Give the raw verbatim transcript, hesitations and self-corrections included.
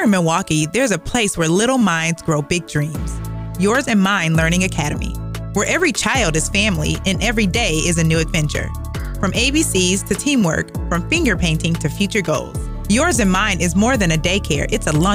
in Milwaukee, there's a place where little minds grow big dreams. Yours and Mine Learning Academy, where every child is family and every day is a new adventure. From A B Cs to teamwork, from finger painting to future goals. Yours and Mine is more than a daycare, it's a lunch